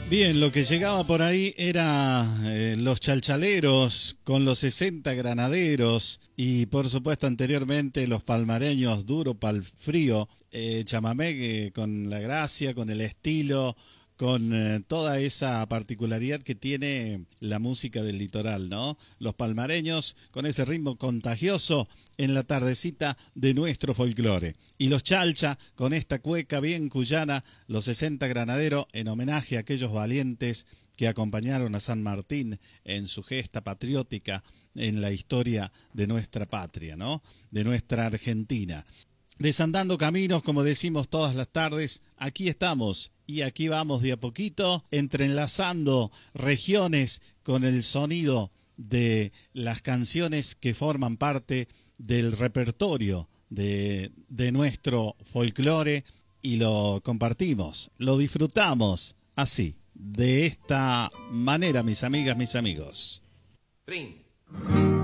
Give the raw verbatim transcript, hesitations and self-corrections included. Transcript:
Bien, lo que llegaba por ahí era eh, los chalchaleros con los sesenta granaderos y por supuesto anteriormente los palmareños duro pal frío, eh, chamamé eh, con la gracia, con el estilo, con eh, toda esa particularidad que tiene la música del litoral, ¿no? Los palmareños con ese ritmo contagioso en la tardecita de nuestro folclore. Y los chalcha con esta cueca bien cuyana, los sesenta granaderos en homenaje a aquellos valientes que acompañaron a San Martín en su gesta patriótica en la historia de nuestra patria, ¿no? De nuestra Argentina. Desandando caminos, como decimos todas las tardes, aquí estamos y aquí vamos de a poquito, entrelazando regiones con el sonido de las canciones que forman parte del repertorio de, de nuestro folclore y lo compartimos, lo disfrutamos así, de esta manera, mis amigas, mis amigos. Trin.